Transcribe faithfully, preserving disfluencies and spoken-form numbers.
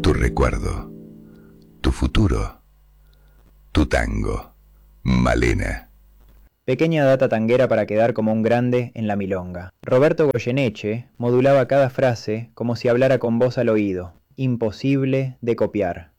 tu recuerdo, tu futuro, tu tango, Malena. Pequeña data tanguera para quedar como un grande en la milonga. Roberto Goyeneche modulaba cada frase como si hablara con voz al oído, imposible de copiar.